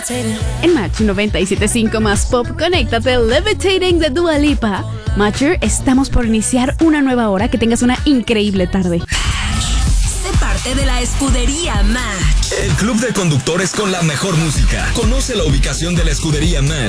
En Match 97.5 más pop, conéctate Levitating de Dua Lipa. Matcher, estamos por iniciar una nueva hora. Que tengas una increíble tarde. Sé parte de la escudería Match. El club de conductores con la mejor música. Conoce la ubicación de la escudería Match